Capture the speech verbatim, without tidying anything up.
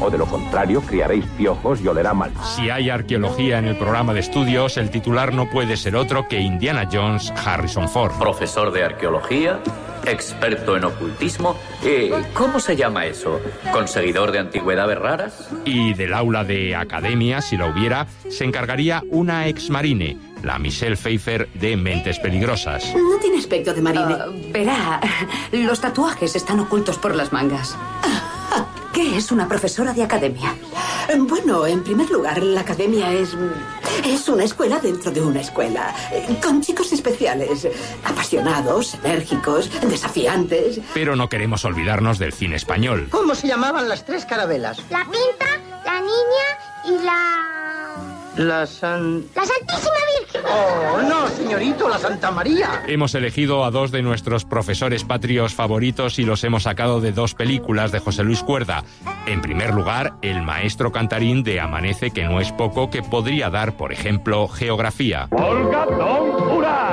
o de lo contrario criaréis piojos y olerá mal. Si hay arqueología en el programa de estudios, el titular no puede ser otro que Indiana Jones Harrison Ford. Profesor de arqueología, experto en ocultismo, eh, ¿cómo se llama eso? ¿Conseguidor de antigüedades raras? Y del aula de academia, si la hubiera, se encargaría una exmarine, la Michelle Pfeiffer de Mentes Peligrosas. No tiene aspecto de marine. Uh, verá, los tatuajes están ocultos por las mangas. ¿Qué es una profesora de academia? Bueno, en primer lugar, la academia es... es una escuela dentro de una escuela, con chicos especiales, apasionados, enérgicos, desafiantes. Pero no queremos olvidarnos del cine español. ¿Cómo se llamaban las tres carabelas? La Pinta, la Niña y la... La San... ¡La Santísima Virgen! ¡Oh, no, señorito! ¡La Santa María! Hemos elegido a dos de nuestros profesores patrios favoritos y los hemos sacado de dos películas de José Luis Cuerda. En primer lugar, el maestro cantarín de Amanece, que no es poco, que podría dar, por ejemplo, geografía. ¡Olga Don Ura!